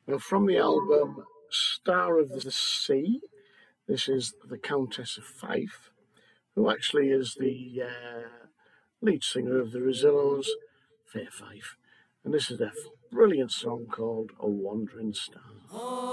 Now, from the album Star of the Sea, this is the Countess of Fife, who actually is the lead singer of the Rosillos, Fair Fife. And this is their brilliant song called A Wandering Star.